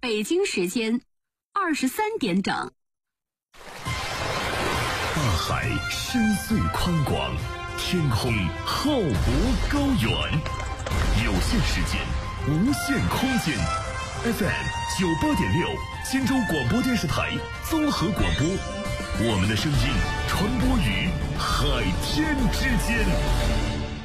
北京时间23点整。 大海深邃宽广，天空浩博高远，有限时间，无限空间。FM98.6，荆州广播电视台综合广播，我们的声音传播于海天之间。